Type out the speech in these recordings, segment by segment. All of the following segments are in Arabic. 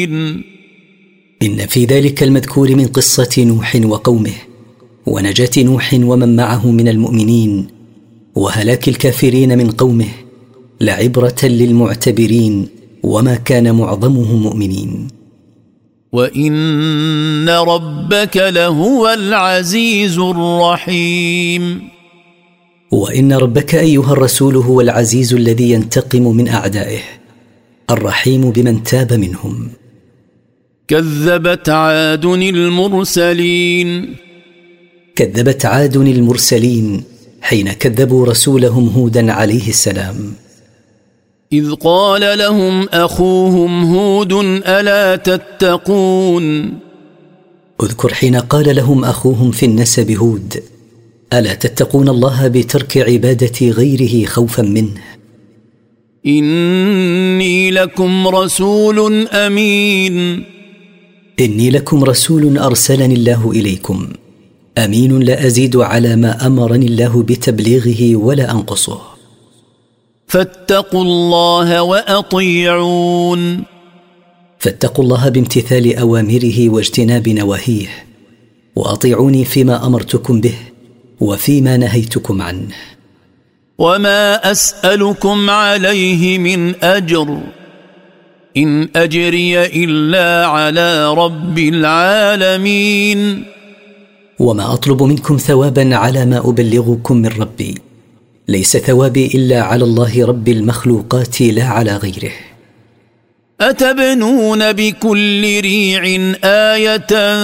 إن في ذلك المذكور من قصة نوح وقومه ونجاة نوح ومن معه من المؤمنين وهلاك الكافرين من قومه لعبرة للمعتبرين وما كان معظمهم مؤمنين. وإن ربك لهو العزيز الرحيم. وإن ربك أيها الرسول هو العزيز الذي ينتقم من أعدائه الرحيم بمن تاب منهم. كذبت عاد المرسلين. كذبت عاد المرسلين حين كذبوا رسولهم هودا عليه السلام. إذ قال لهم أخوهم هود ألا تتقون. اذكر حين قال لهم أخوهم في النسب هود ألا تتقون الله بترك عبادة غيره خوفا منه. إني لكم رسول أمين. إني لكم رسول أرسلني الله إليكم أمين لا أزيد على ما أمرني الله بتبليغه ولا أنقصه. فاتقوا الله وأطيعون. فاتقوا الله بامتثال أوامره واجتناب نواهيه وأطيعوني فيما أمرتكم به وفيما نهيتكم عنه. وما أسألكم عليه من أجر إن أجري إلا على رب العالمين. وما أطلب منكم ثوابا على ما أبلغكم من ربي ليس ثوابي إلا على الله رب المخلوقات لا على غيره. أتبنون بكل ريع آية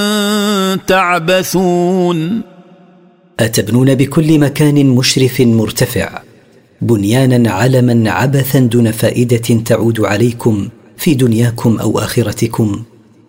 تعبثون. أتبنون بكل مكان مشرف مرتفع بنيانا علما عبثا دون فائدة تعود عليكم في دنياكم أو آخرتكم.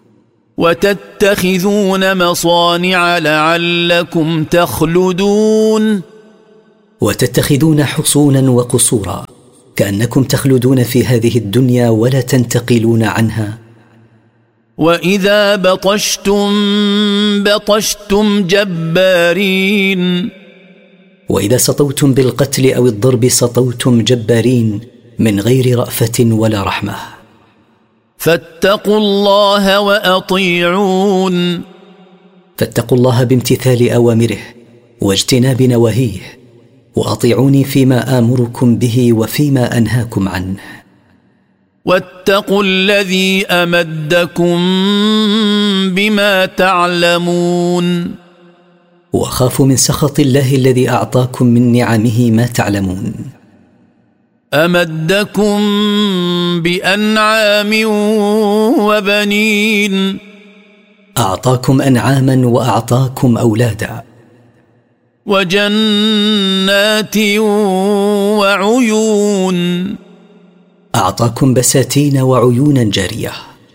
وتتخذون مصانع لعلكم تخلدون. وتتخذون حصونا وقصورا كأنكم تخلدون في هذه الدنيا ولا تنتقلون عنها. وإذا بطشتم بطشتم جبارين. وإذا سطوتم بالقتل أو الضرب سطوتم جبارين من غير رأفة ولا رحمة. فاتقوا الله وأطيعون. فاتقوا الله بامتثال أوامره واجتناب نواهيه وأطيعوني فيما آمركم به وفيما أنهاكم عنه. واتقوا الذي أمدكم بما تعلمون. وخافوا من سخط الله الذي أعطاكم من نعمه ما تعلمون. أمدكم بأنعام وبنين. أعطاكم أنعاما وأعطاكم أولادا. وجنات وعيون. أعطاكم بساتين وعيونا جارية.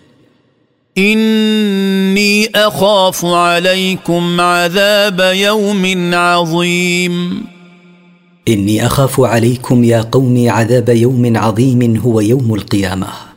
إني أخاف عليكم عذاب يوم عظيم. إني أخاف عليكم يا قوم عذاب يوم عظيم هو يوم القيامة.